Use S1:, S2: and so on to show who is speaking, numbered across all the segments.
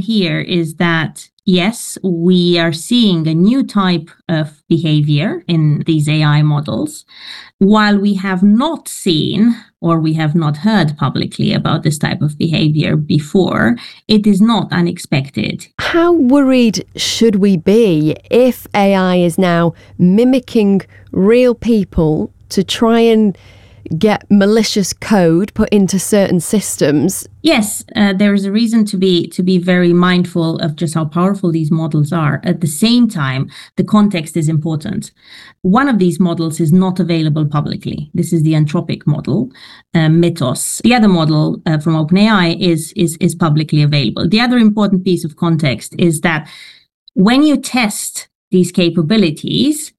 S1: here is that, yes, we are seeing a new type of behavior in these AI models, while we have not seen or we have not heard publicly about this type of behavior before. It is not unexpected.
S2: How worried should we be if AI is now mimicking real people to try and get malicious code put into certain systems?
S1: Yes, there is a reason to be very mindful of just how powerful these models are. At the same time, the context is important. One of these models is not available publicly. This is the Anthropic model, Mythos. The other model from OpenAI is publicly available. The other important piece of context is that when you test these capabilities,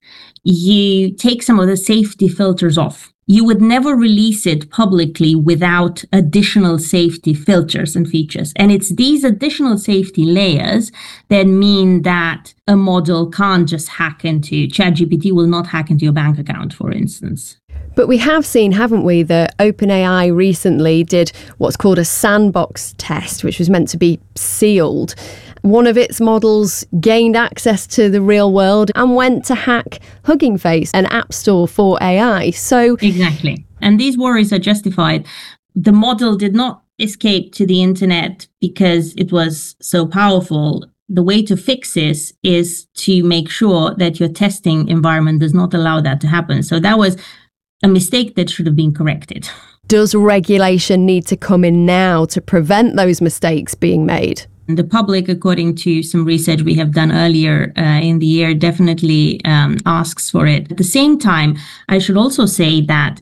S1: you take some of the safety filters off. You would never release it publicly without additional safety filters and features. And it's these additional safety layers that mean that a model can't just hack into, ChatGPT will not hack into your bank account, for instance.
S2: But we have seen, haven't we, that OpenAI recently did what's called a sandbox test, which was meant to be sealed. One of its models gained access to the real world and went to hack Hugging Face, an app store for AI. So
S1: exactly. And these worries are justified. The model did not escape to the internet because it was so powerful. The way to fix this is to make sure that your testing environment does not allow that to happen. So that was a mistake that should have been corrected.
S2: Does regulation need to come in now to prevent those mistakes being made?
S1: The public, according to some research we have done earlier in the year, definitely asks for it. At the same time, I should also say that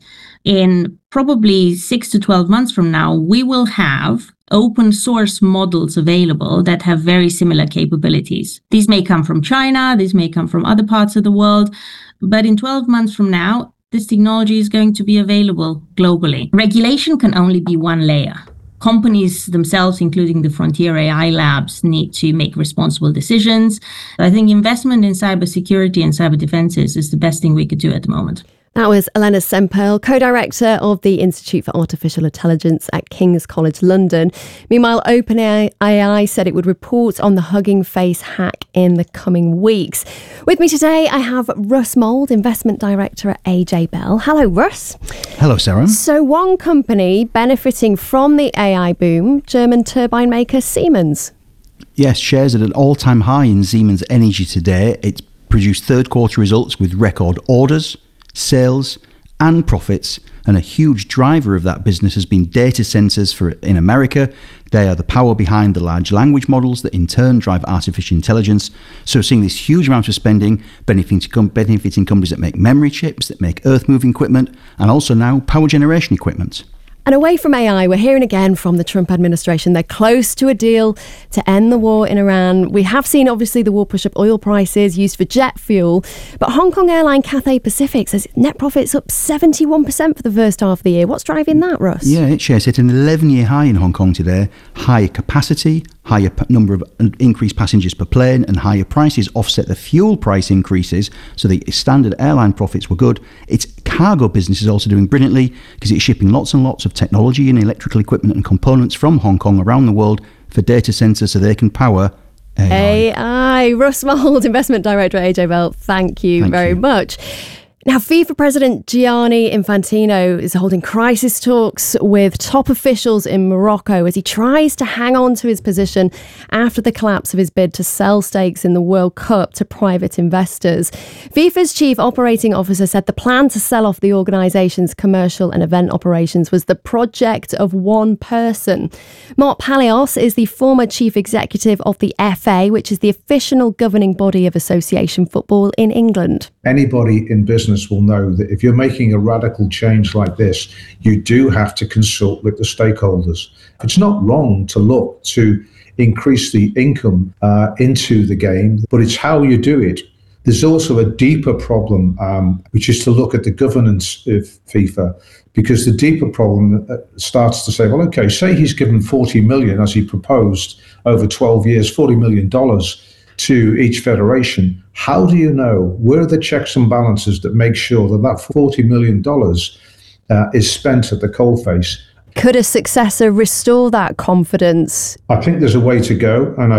S1: in probably 6 to 12 months from now, we will have open source models available that have very similar capabilities. These may come from China, these may come from other parts of the world, but in 12 months from now, this technology is going to be available globally. Regulation can only be one layer. Companies themselves, including the Frontier AI labs, need to make responsible decisions. I think investment in cybersecurity and cyber defenses is the best thing we could do at the moment.
S2: That was Elena Semperl, co-director of the Institute for Artificial Intelligence at King's College London. Meanwhile, OpenAI said it would report on the Hugging Face hack in the coming weeks. With me today, I have Russ Mould, Investment Director at AJ Bell. Hello, Russ.
S3: Hello, Sarah.
S2: So one company benefiting from the AI boom, German turbine maker Siemens.
S3: Yes, shares at an all-time high in Siemens Energy today. It's produced third quarter results with record orders, sales and profits, and a huge driver of that business has been data centers in America. They are the power behind the large language models that in turn drive artificial intelligence. So seeing this huge amount of spending benefiting companies that make memory chips, that make earth-moving equipment, and also now power generation equipment.
S2: And away from AI, we're hearing again from the Trump administration they're close to a deal to end the war in Iran. We have seen, obviously, the war push up oil prices used for jet fuel. But Hong Kong airline Cathay Pacific says net profits up 71% for the first half of the year. What's driving that, Russ?
S3: Yeah, it shares hit an 11-year high in Hong Kong today. Higher capacity, higher number of increased passengers per plane, and higher prices offset the fuel price increases. So the standard airline profits were good. Its cargo business is also doing brilliantly because it's shipping lots and lots of technology and electrical equipment and components from Hong Kong around the world for data centers so they can power AI.
S2: Russ Mould, Investment Director at AJ Bell, thank you very much. Now, FIFA President Gianni Infantino is holding crisis talks with top officials in Morocco as he tries to hang on to his position after the collapse of his bid to sell stakes in the World Cup to private investors. FIFA's chief operating officer said the plan to sell off the organisation's commercial and event operations was the project of one person. Mark Palios is the former chief executive of the FA, which is the official governing body of association football in England.
S4: Anybody in business will know that if you're making a radical change like this, you do have to consult with the stakeholders. It's not wrong to look to increase the income into the game, but it's how you do it. There's also a deeper problem, which is to look at the governance of FIFA, because the deeper problem starts to say, well, okay, say he's given 40 million, as he proposed, over 12 years, $40 million to each federation. How do you know? Where are the checks and balances that make sure that that $40 million is spent at the coalface?
S2: Could a successor restore that confidence?
S4: I think there's a way to go, and